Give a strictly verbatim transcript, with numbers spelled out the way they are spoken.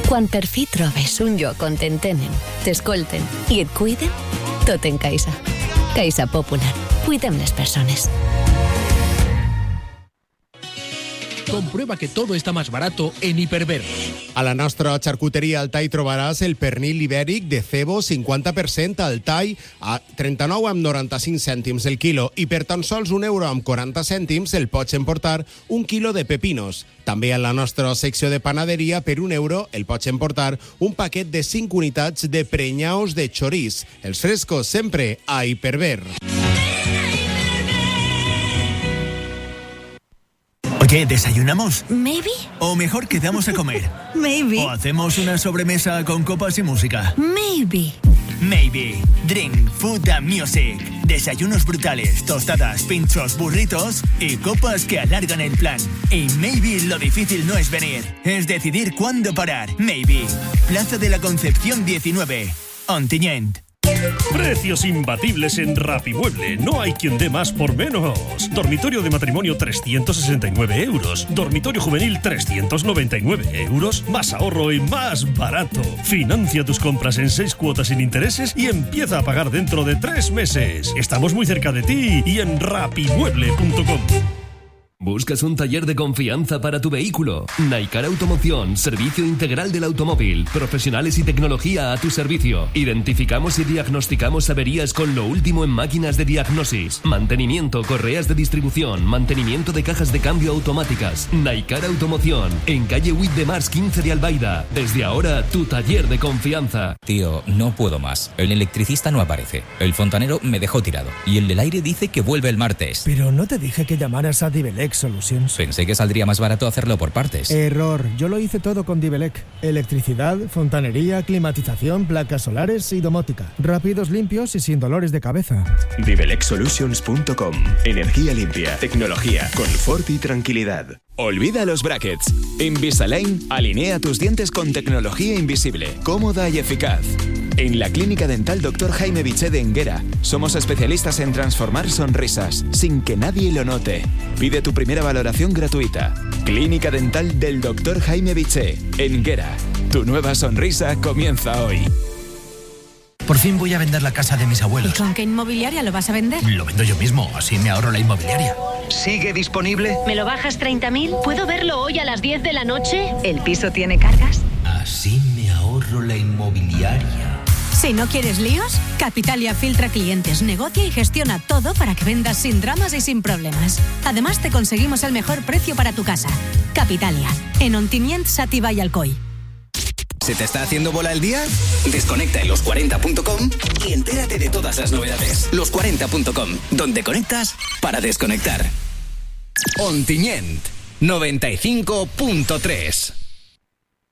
Quan per fi trobes un lloc on t'entenen, t'escolten i et cuiden, tot en Caixa. Caixa Popular. Cuidem les persones. Comprueba que todo está más barato en Hiperver. A la nostra xarcuteria Altai trobaràs el pernil ibèric de cebo cinquanta per cent al tall a trenta-nou amb noranta-cinc cèntims el quilo i per tan sols un euro amb quaranta cèntims el pots emportar un quilo de pepinos. També a la nostra secció de panaderia per un euro el pots emportar un paquet de cinc unitats de prenyaos de choriç. Els frescos sempre a Hiperver. Oye, ¿desayunamos? Maybe. O mejor quedamos a comer. Maybe. O hacemos una sobremesa con copas y música. Maybe. Maybe. Drink, food and music. Desayunos brutales, tostadas, pinchos, burritos y copas que alargan el plan. En Maybe lo difícil no es venir, es decidir cuándo parar. Maybe. Plaza de la Concepción diecinueve. Ontinyent. Precios imbatibles en Rapimueble. No hay quien dé más por menos. Dormitorio de matrimonio trescientos sesenta y nueve euros. Dormitorio juvenil trescientos noventa y nueve euros. Más ahorro y más barato. Financia tus compras en seis cuotas sin intereses y empieza a pagar dentro de tres meses. Estamos muy cerca de ti y en rapimueble punto com. ¿Buscas un taller de confianza para tu vehículo? Naikar Automoción, servicio integral del automóvil, profesionales y tecnología a tu servicio. Identificamos y diagnosticamos averías con lo último en máquinas de diagnosis, mantenimiento, correas de distribución, mantenimiento de cajas de cambio automáticas. Naikar Automoción, en calle Huit de Mars quince de Albaida. Desde ahora, tu taller de confianza. Tío, no puedo más. El electricista no aparece. El fontanero me dejó tirado. Y el del aire dice que vuelve el martes. Pero no te dije que llamaras a Divelec Solutions. Pensé que saldría más barato hacerlo por partes. Error. Yo lo hice todo con Divelec. Electricidad, fontanería, climatización, placas solares y domótica. Rápidos, limpios y sin dolores de cabeza. Divelec Solutions punto com. Energía limpia, tecnología, confort y tranquilidad. Olvida los brackets. Invisalign alinea tus dientes con tecnología invisible, cómoda y eficaz. En la Clínica Dental doctor Jaime Biché de Enguera somos especialistas en transformar sonrisas sin que nadie lo note. Pide tu primera valoración gratuita. Clínica Dental del doctor Jaime Biché, Enguera. Tu nueva sonrisa comienza hoy. Por fin voy a vender la casa de mis abuelos. ¿Y con qué inmobiliaria lo vas a vender? Lo vendo yo mismo, así me ahorro la inmobiliaria. ¿Sigue disponible? ¿Me lo bajas treinta mil? ¿Puedo verlo hoy a las diez de la noche? ¿El piso tiene cargas? Así me ahorro la inmobiliaria. Si no quieres líos, Capitalia filtra clientes, negocia y gestiona todo para que vendas sin dramas y sin problemas. Además, te conseguimos el mejor precio para tu casa. Capitalia, en Ontinyent, Xàtiva y Alcoi. ¿Se te está haciendo bola el día? Desconecta en los cuarenta punto com y entérate de todas las novedades. los cuarenta punto com, donde conectas para desconectar. Ontinyent, noventa y cinco punto tres.